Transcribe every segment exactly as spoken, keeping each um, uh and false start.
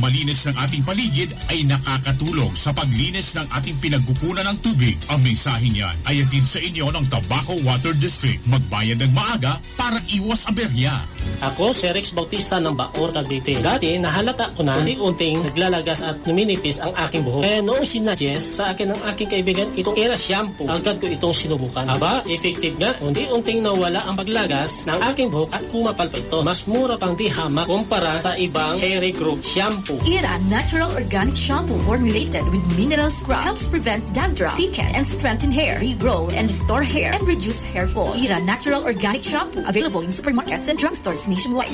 malinis ng ating paligid ay nakakatulong sa paglinis ng ating pinagkukunan ng tubig. Ang mensahe niyan ay hatid sa inyo ng Tabaco Water District. Magbayad ng maaga para iwas aberya. Ako si Rex Bautista ng Bacoor, Cavite. Dati nahalata ko na unti-unting naglalagas at numinipis ang aking buhok. Kaya noong sinadjust sa akin ng aking kaibigan itong Era Shampoo, agad ko itong sinubukan. Aba, effective nga. Unti-unting nawala ang paglagas ng aking buhok at kumapal pa ito. Mas mura pang di hamak kumpara sa ibang hair regrowth shampoo. Era Natural Organic Shampoo formulated with mineral scrub helps prevent dandruff, thicken and strengthen hair, regrow and restore hair and reduce hair fall. Era Natural Organic Shampoo available in supermarkets and drugstores nationwide.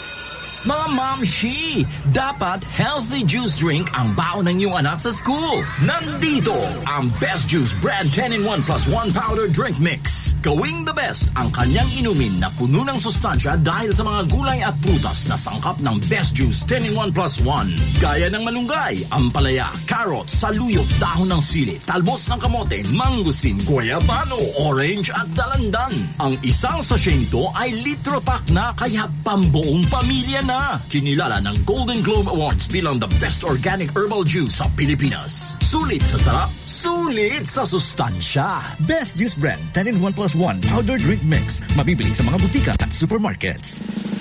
Mga mamshi, dapat healthy juice drink ang baon ng iyong anak sa school. Nandito ang Best Juice Brand ten in one plus one powder drink mix. Gawing the best ang kanyang inumin na puno ng sustansya dahil sa mga gulay at prutas na sangkap ng Best Juice ten in one plus one. Gaya ng malunggay, ampalaya, carrot, saluyot, dahon ng sili, talbos ng kamote, mangustin, guayabano, orange at dalandan. Ang isang sachet nito ay litro pack na kaya pambuong pamilya na. Kinilala ng Golden Globe Awards bilang the best organic herbal juice sa Pilipinas. Sulit sa sarap, sulit sa sustansya. Best Juice Brand ten in one plus one powder drink mix. Mabibili sa mga butika at supermarkets.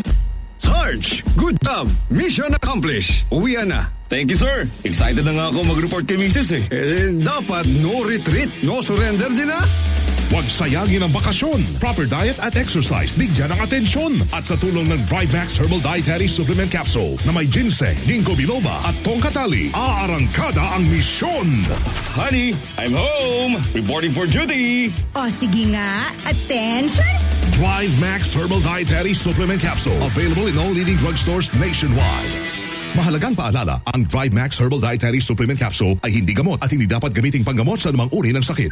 Sarge, good job. Mission accomplished. Uwian na. Thank you, sir. Excited na nga ako mag-report kay Missus eh. Eh, dapat no retreat, no surrender din ah. Huwag sayangin ang bakasyon. Proper diet at exercise bigyan ng atensyon. At sa tulong ng Drive Max Herbal Dietary Supplement Capsule na may ginseng, ginkgo biloba at tongkatali, aarangkada ang misyon. Honey, I'm home. Reporting for duty. O sige nga, attention. Drive Max Herbal Dietary Supplement Capsule. Available in all leading drugstores nationwide. Mahalagang paalala, ang Drive Max Herbal Dietary Supplement Capsule ay hindi gamot at hindi dapat gamiting panggamot sa anumang uri ng sakit.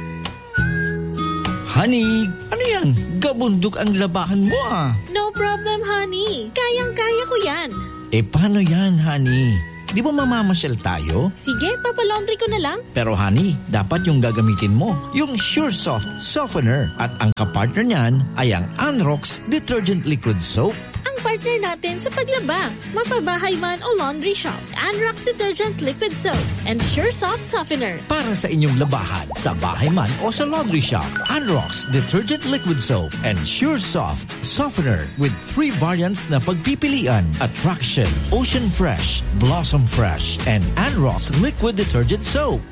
Honey, ano yan? Gabundok ang labahan mo ah. No problem, honey. Kayang-kaya ko yan. Eh, paano yan, honey? Di ba mamamasyal tayo? Sige, papalaundry ko na lang. Pero honey, dapat yung gagamitin mo, yung Sure Soft Softener. At ang kapartner niyan ay ang Anrox Detergent Liquid Soap. Ang partner natin sa paglaba, mapabahay man o laundry shop, Anrox Detergent Liquid Soap and Sure Soft Softener. Para sa inyong labahan, sa bahay man o sa laundry shop, Anrox Detergent Liquid Soap and Sure Soft Softener with three variants na pagpipilian: Attraction, Ocean Fresh, Blossom Fresh, and Anrox Liquid Detergent Soap.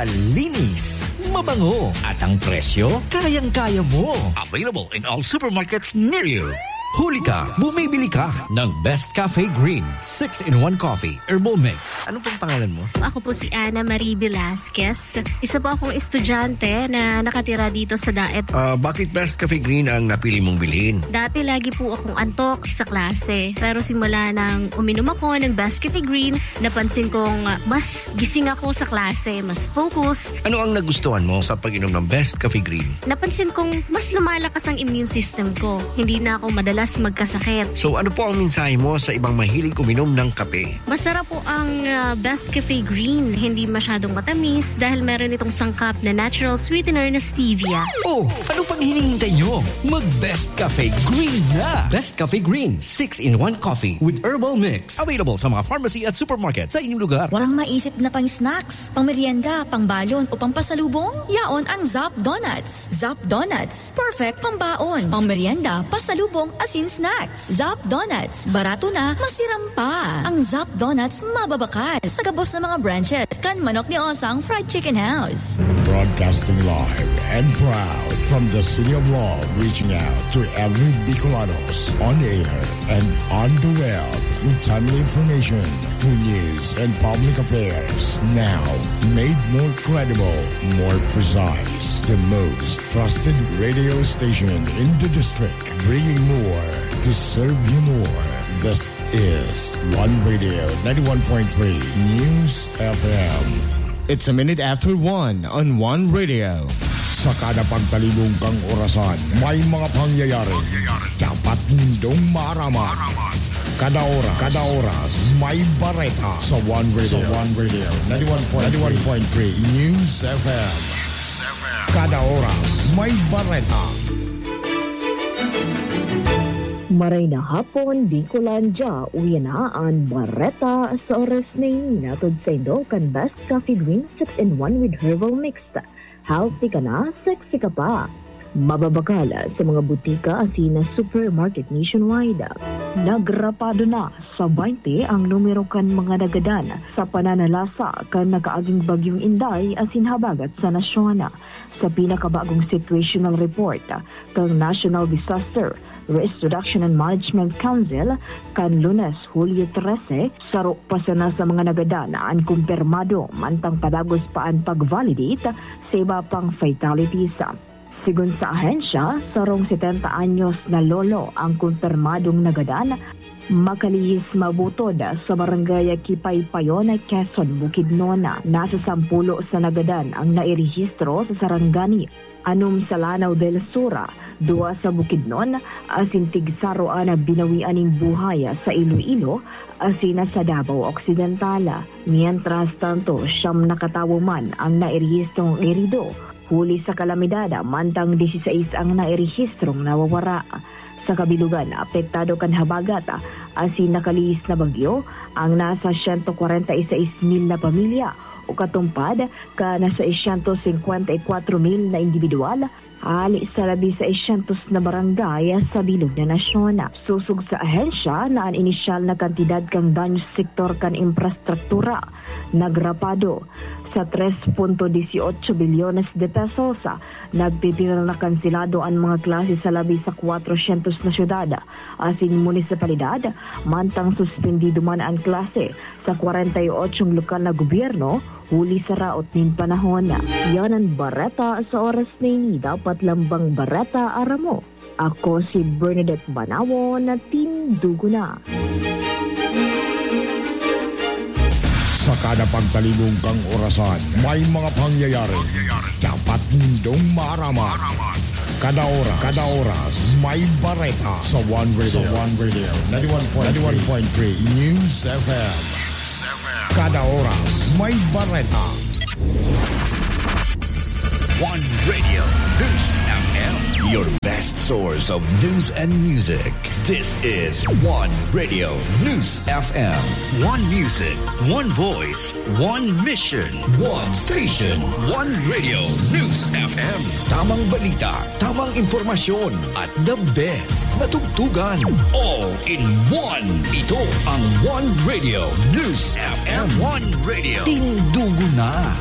Malinis, mabango, at ang presyo, kayang-kaya mo. Available in all supermarkets near you. Huli ka, bumibili ka ng Best Cafe Green six in one Coffee Herbal Mix. Ano pong pangalan mo? Ako po si Ana Marie Velasquez. Isa po akong estudyante na nakatira dito sa Daet. Uh, bakit Best Cafe Green ang napili mong bilhin? Dati lagi po akong antok sa klase. Pero simula nang uminom ako ng Best Cafe Green, napansin kong mas gising ako sa klase, mas focus. Ano ang nagustuhan mo sa pag-inom ng Best Cafe Green? Napansin kong mas lumalakas ang immune system ko. Hindi na ako madalas magkasakit. So ano po ang mensahe mo sa ibang mahilig uminom ng kape? Masarap po ang uh, Best Cafe Green. Hindi masyadong matamis dahil meron itong sangkap na natural sweetener na stevia. Oh, ano pang hinihintay nyo? Mag-Best Cafe Green na! Best Cafe Green six in one Coffee with Herbal Mix. Available sa mga pharmacy at supermarket sa inyong lugar. Walang maisip na pang snacks, pang merienda, pang balon o pang pasalubong? Yaon ang Zap Donuts. Zap Donuts. Perfect pang baon, pang merienda, pasalubong, asin snacks. Zap Donuts. Barato na, masiram pa. Ang Zap Donuts mababakas sa gabos ng mga branches kan Manok ni Osang Fried Chicken House. Broadcasting live and proud from the City of Love, reaching out to every Bicolanos on air and on the web with timely information, good news and public affairs. Now, made more credible, more precise. The most trusted radio station in the district, bringing more to serve you more. This is One Radio ninety-one point three News F M. It's a minute after one on One Radio. Sa kada pagtalibong kang orasan, may mga pangyayari. Dapat mundong maaraman. Kada oras, kada oras, may bareta sa One Radio. Sa One Radio ninety-one point three News F M. Kada oras, may bareta. Maray na hapon, Bicolandia, uyanaan, Barreta, sa oras na natod sa Indo, kan Best Coffee Green six in one with herbal mixed. Healthy ka na, sexy ka pa. Mababakala sa mga butika asin na supermarket nationwide. Nagrapado na sa twenty ang numero kan mga nagadan sa pananalasa kan nakaaging bagyong Inday asin habagat sa nasyon. Sa pinakabagong situational report kang National Disaster Risk Reduction and Management Council kan Lunes, Hulyo thirteen, sarok pa sana sa mga nagadan ang kumpirmado mantang padagos pa ang pag-validate sa iba pang fatalities. Sigun sa ahensya, sarong setenta anyos na lolo ang kumpirmadong nagadan, makalihis mabutod sa barangay Kipay-Payon, Quezon, Bukidnon. Nasa sampulo sa nagadan ang nairehistro sa Sarangani, Anum sa Lanao del Sura, dua sa Bukidnon, asin tigsaroan na binawian ng buhay sa Iloilo, asin sa Davao Occidental. Mientras tanto, siyam nakatawo man ang nairehistrong irido. Huli sa kalamidad, mantang sixteen ang nairehistrong nawawara. Sa kabilugan, apektado kan habagat, asin nakalihis na bagyo, ang nasa one hundred forty-six mil na pamilya o katumpad ka nasa one hundred fifty-four mil na individual, ali sa labi sa one hundred na barangay sa bilog na nasyon. Susug sa ahensya na ang inisyal na kantidad kang danyo sektor kan infrastruktura nagrapado sa three point one eight bilyones de pesos. Nagpipil na kansilado ang mga klase sa labi sa four hundred na syudad asin munisipalidad, mantang suspendido man ang klase sa forty-eight lokal na gobyerno huli sa raot nin panahon. Yan ang Barreta sa oras na ini. Dapat lambang Barreta aramo. Ako si Bernadette Banawo na Team Dugo na. Sa kada pagtalibong kang orasan, may mga pangyayari. Dapat mundong maaraman. Kada oras, kada oras, may Barreta sa One Radio. Sa One Radio, ninety-one point three News F M. Kada oras, may Barreta. One Radio News F M, your best source of news and music. This is One Radio News F M. One music, one voice, one mission, one station. One Radio News F M. Tamang balita, tamang impormasyon, at the best na tugtugan. All in one. Ito ang One Radio News F M. One Radio. Tindugo na.